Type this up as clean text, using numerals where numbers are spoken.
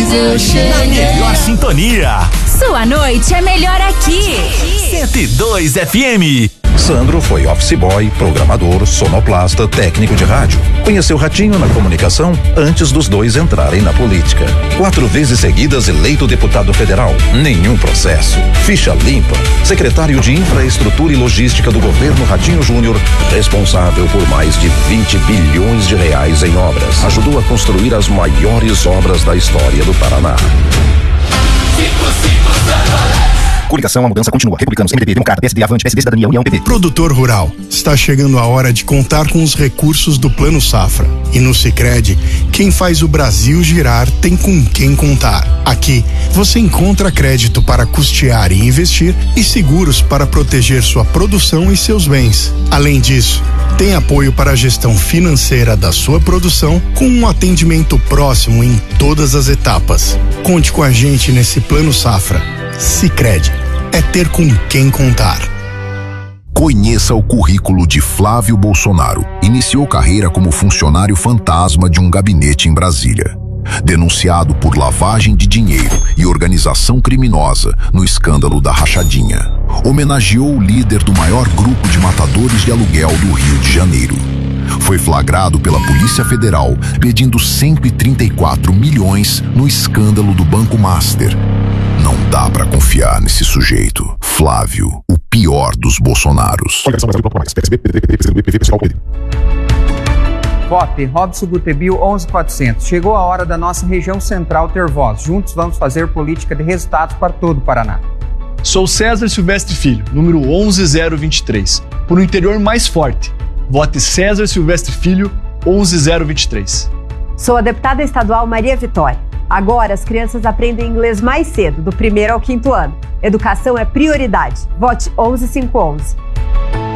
depois eu cheguei. Na melhor sintonia. Sua noite é melhor aqui. 102 FM. Sandro foi office boy, programador, sonoplasta, técnico de rádio. Conheceu Ratinho na comunicação antes dos dois entrarem na política. 4 vezes seguidas eleito deputado federal. Nenhum processo. Ficha limpa. Secretário de Infraestrutura e Logística do governo Ratinho Júnior, responsável por mais de 20 bilhões de reais em obras. Ajudou a construir as maiores obras da história do Paraná. Coligação, a mudança continua. Republicanos, MDB, Democrata, PSD, Avante, PSD, Cidadania, União, PV. Produtor rural, está chegando a hora de contar com os recursos do Plano Safra. E no Sicredi, quem faz o Brasil girar tem com quem contar. Aqui, você encontra crédito para custear e investir e seguros para proteger sua produção e seus bens. Além disso, tem apoio para a gestão financeira da sua produção com um atendimento próximo em todas as etapas. Conte com a gente nesse Plano Safra. Sicredi, é ter com quem contar. Conheça o currículo de Flávio Bolsonaro. Iniciou carreira como funcionário fantasma de um gabinete em Brasília. Denunciado por lavagem de dinheiro e organização criminosa no escândalo da rachadinha. Homenageou o líder do maior grupo de matadores de aluguel do Rio de Janeiro. Foi flagrado pela Polícia Federal pedindo 134 milhões no escândalo do Banco Master. Não dá pra confiar nesse sujeito. Flávio, o pior dos Bolsonaros. Vote Robson Gutebil 11400. Chegou a hora da nossa região central ter voz. Juntos vamos fazer política de resultados para todo o Paraná. Sou César Silvestre Filho, número 11023. Por um interior mais forte. Vote César Silvestre Filho 11023. Sou a deputada estadual Maria Vitória. Agora as crianças aprendem inglês mais cedo, do 1º ao 5º ano. Educação é prioridade. Vote 11511.